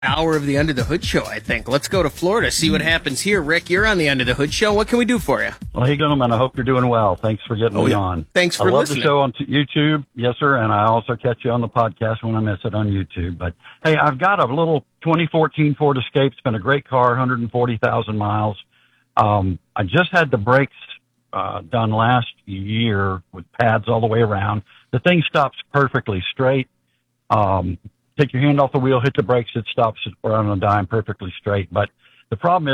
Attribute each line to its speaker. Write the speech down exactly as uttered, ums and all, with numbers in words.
Speaker 1: hour of the Under the Hood show, I think. Let's go to Florida, see what happens here. Rick, you're on the Under the Hood show. What can we do for you?
Speaker 2: Well, hey, gentlemen, I hope you're doing well. Thanks for getting
Speaker 1: oh,
Speaker 2: me
Speaker 1: yeah.
Speaker 2: on.
Speaker 1: Thanks for
Speaker 2: I love
Speaker 1: listening.
Speaker 2: the show on t- YouTube. Yes, sir. And I also catch you on the podcast when I miss it on YouTube. But, hey, I've got a little twenty fourteen Ford Escape. It's been a great car, one hundred forty thousand miles. Um, I just had the brakes uh, done last year with pads all the way around. The thing stops perfectly straight. Um, take your hand off the wheel, hit the brakes, it stops around on a dime perfectly straight. But the problem is,